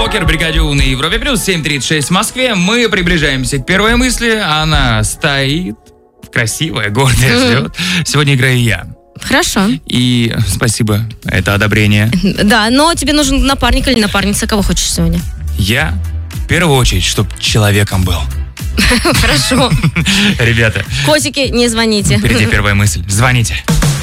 Покер, Бригадю на Европе плюс 7:36 в Москве. Мы приближаемся к первой мысли. Она стоит, красивая, гордая, ждет. Сегодня играю я. Хорошо. И спасибо, это одобрение. Да, но тебе нужен напарник или напарница. Кого хочешь сегодня? Я, в первую очередь, чтоб человеком был. Хорошо. Ребята. Котики, не звоните. Впереди первая мысль. Звоните.